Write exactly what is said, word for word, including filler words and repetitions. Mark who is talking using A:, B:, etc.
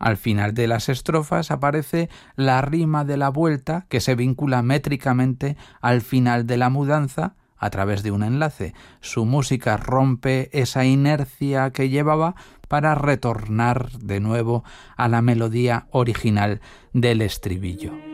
A: Al final de las estrofas aparece la rima de la vuelta que se vincula métricamente al final de la mudanza a través de un enlace. Su música rompe esa inercia que llevaba para retornar de nuevo a la melodía original del estribillo.